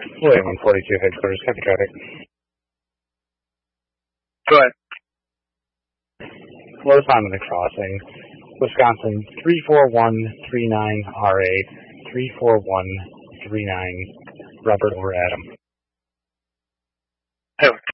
William 142 headquarters, copy traffic. Go ahead. Low time in the crossing. Wisconsin 34139RA 34139 Robert or Adam. Over.